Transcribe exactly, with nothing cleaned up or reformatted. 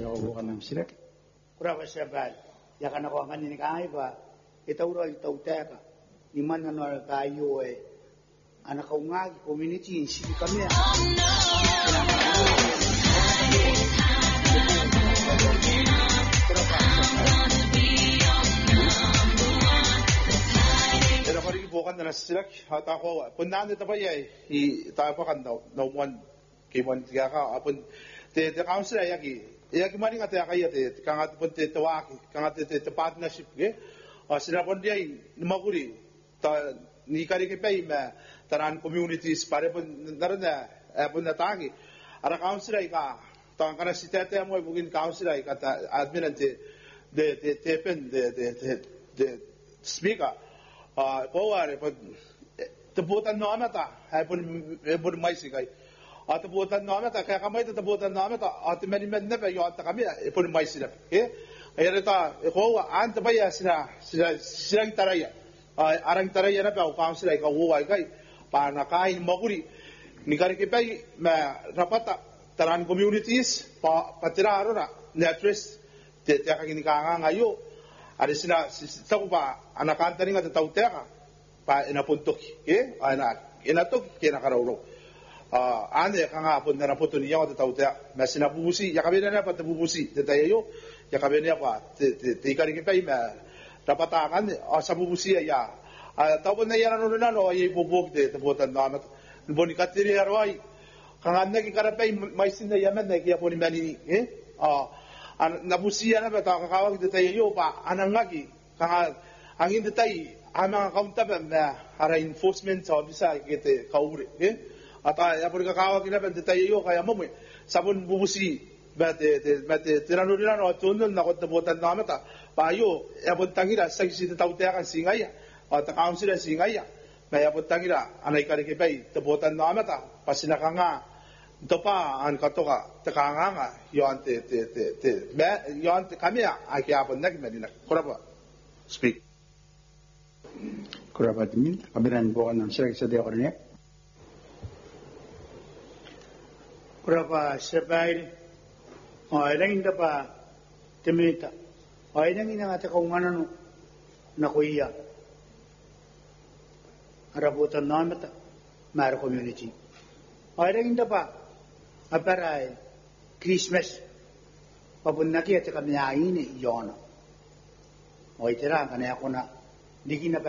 naubukan ng silak. Kuraba sabal. Ya kana ko ngani ni kai ba. Itauro itau teka. Ni mana no kayo eh. Ana ka unga community in sili kami. Ito pa rin ibukan na nasisilak. Hata ko, punaan ito pa yay. Tayo pa kan daw. Naumuan. Kimuan tiga ka. Apun, te te council ay yagi. Yagi maning ate kaya te. Kangat pun te tawaki. Kangat te te partnership. Ke? Sila pun dia numaguri. Ta ni kari ke pay ma taran communities pare pun narana apun natagi. Ara council ay ka. Ta kana sitete mo bugin council ay kata admin ante de de te pen de de de speaker. Ah, pawari pag tabutan no amata, ay pun pun mais kay. At tabutan no amata, kaya kamay tabutan no amata, at mani men na ba yo at kami pun mais sila. Okay? Ay reta, ko an tabaya sila sila silang taraya. Ay arang taraya na ba council ay kawuay kay para kain maguri. Ni kari kipay ma rapata taran communities pa patiraro na netris te te kagini kanga ngayo. Ada sila sisa pa anak antari nga tataw teka pa inapuntok eh anak inatok kina karaulo ah ande kanga pun na raputo niya tataw teka na sinabubusi ya kabina na pa tabubusi detayo ya kabina pa te te kari kita ima rapatakan sa bubusi ya tawon na yan ano na no ay bubog de tabutan na boni katiri harwai kanga nagi karapay may sinda yaman na kaya po ni mani eh ah an nabusiya na ba ta kakawag detayo pa anang ngagi kanga ang hindi tay amang accountable na ara enforcement officer kite kauri eh ata ya por kakawag na ba detayo kaya mo sabon bubusi ba de de ba de tirano tirano tunon na ko tabutan na mata payo ya pon tangira sa si tawte kan singaya at council singaya may ya pon tangira anay kare ke bay tabutan na mata pasinaka nga ito pa ang katoka takanga nga yon te te te te yon kami ay kaya po nagmedina kuraba speak Kuraba dimin, kabiran bukan ng silak sa diya kornek. Kuraba sabal. O ilang inda pa timita. O ilang ina nga kung ano na kuya. Arabutan na mata mara community. O ilang inda pa aparay Christmas papunaki at kami aini yon. O itira kanaya ko na di na